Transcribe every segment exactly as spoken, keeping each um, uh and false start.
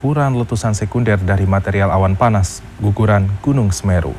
Guguran letusan sekunder dari material awan panas guguran Gunung Semeru.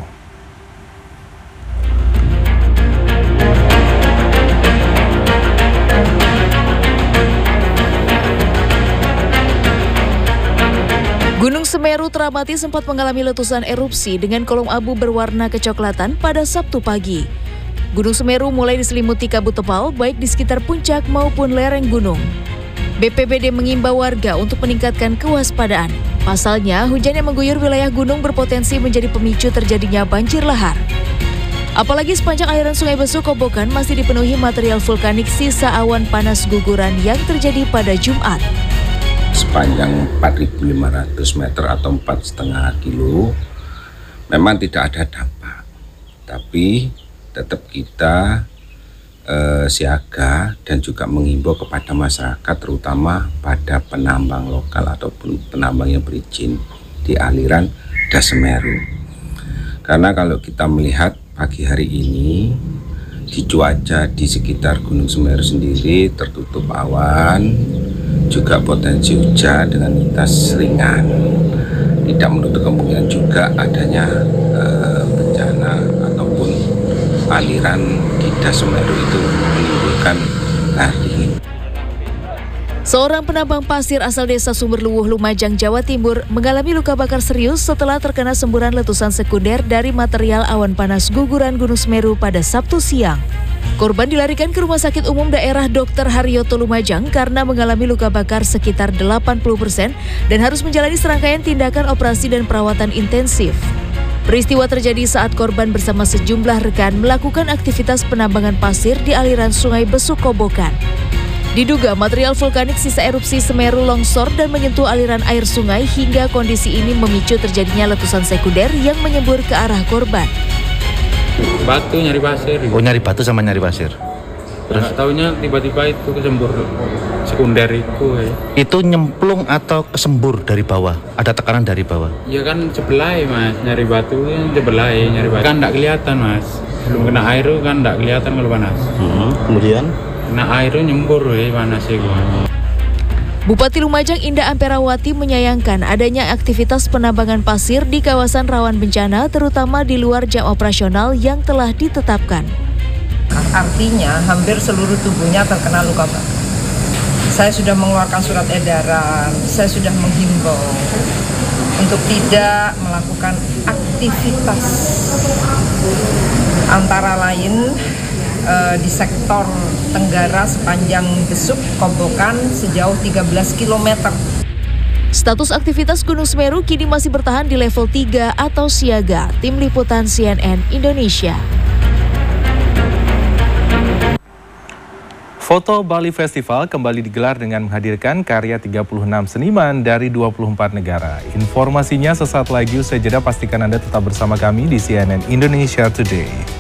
Gunung Semeru teramati sempat mengalami letusan erupsi dengan kolom abu berwarna kecoklatan pada Sabtu pagi. Gunung Semeru mulai diselimuti kabut tebal baik di sekitar puncak maupun lereng gunung. B P B D mengimbau warga untuk meningkatkan kewaspadaan. Pasalnya, hujan yang mengguyur wilayah gunung berpotensi menjadi pemicu terjadinya banjir lahar. Apalagi sepanjang aliran Sungai Besuk Kobokan masih dipenuhi material vulkanik sisa awan panas guguran yang terjadi pada Jumat. Sepanjang empat ribu lima ratus meter atau empat koma lima kilo memang tidak ada dampak, tapi tetap kita eh, siaga dan juga mengimbau kepada masyarakat, terutama pada penambang lokal ataupun penambang yang berizin di aliran Das Semeru. Karena kalau kita melihat pagi hari ini di cuaca di sekitar Gunung Semeru sendiri tertutup awan, juga potensi hujan dengan intensitas ringan. Tidak menutup kemungkinan juga adanya eh, bencana ataupun aliran di Das Semeru itu menimbulkan lahar dingin. Seorang penambang pasir asal desa Sumberluwuh, Lumajang, Jawa Timur mengalami luka bakar serius setelah terkena semburan letusan sekunder dari material awan panas guguran Gunung Semeru pada Sabtu siang. Korban dilarikan ke Rumah Sakit Umum Daerah Dokter Haryoto Lumajang karena mengalami luka bakar sekitar delapan puluh persen dan harus menjalani serangkaian tindakan operasi dan perawatan intensif. Peristiwa terjadi saat korban bersama sejumlah rekan melakukan aktivitas penambangan pasir di aliran Sungai Besuk Kobokan. Diduga material vulkanik sisa erupsi Semeru longsor dan menyentuh aliran air sungai hingga kondisi ini memicu terjadinya letusan sekunder yang menyembur ke arah korban. Batu nyari pasir. Oh, nyari batu sama nyari pasir. Terus tahunya tiba-tiba itu kesembur sekunder itu. Ya. Itu nyemplung atau kesembur dari bawah? Ada tekanan dari bawah? Ya kan sebelah mas, nyari batu sebelah nyari batu. Kan enggak kelihatan mas. Belum kena air kan enggak kelihatan kalau panas. Hmm, kemudian kena air nyembur ya panas itu. Bupati Lumajang Indah Amperawati menyayangkan adanya aktivitas penambangan pasir di kawasan rawan bencana, terutama di luar jam operasional yang telah ditetapkan. Artinya hampir seluruh tubuhnya terkena luka bakar. Saya sudah mengeluarkan surat edaran, saya sudah menghimbau untuk tidak melakukan aktivitas antara lain Uh, di sektor Tenggara sepanjang Besuk Kobokan sejauh tiga belas kilometer. Status aktivitas Gunung Semeru kini masih bertahan di level tiga atau siaga. Tim Liputan C N N Indonesia. Foto Bali Festival kembali digelar dengan menghadirkan karya tiga puluh enam seniman dari dua puluh empat negara. Informasinya sesaat lagi, usai jeda pastikan Anda tetap bersama kami di C N N Indonesia Today.